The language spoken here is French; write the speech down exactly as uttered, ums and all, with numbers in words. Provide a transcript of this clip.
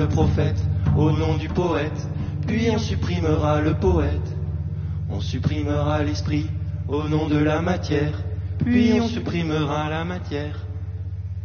le prophète au nom du poète, puis on supprimera le poète. On supprimera l'esprit au nom de la matière, puis on supprimera la matière.